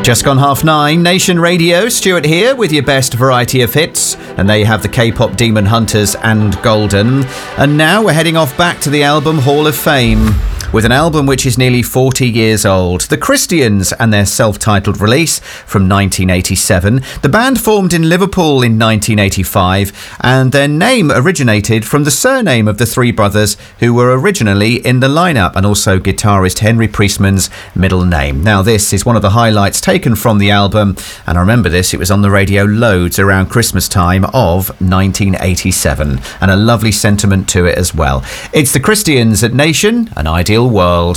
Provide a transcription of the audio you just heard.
Just gone 9:30, Nation Radio, Stuart here with your best variety of hits, and there you have the K-pop Demon Hunters and Golden. And now we're heading off back to the album Hall of Fame, with an album which is nearly 40 years old. The Christians and their self-titled release from 1987. The band formed in Liverpool in 1985, and their name originated from the surname of the three brothers who were originally in the lineup, and also guitarist Henry Priestman's middle name. Now, this is one of the highlights taken from the album, and I remember this, it was on the radio loads around Christmas time of 1987, and a lovely sentiment to it as well. It's the Christians at Nation, An Ideal World.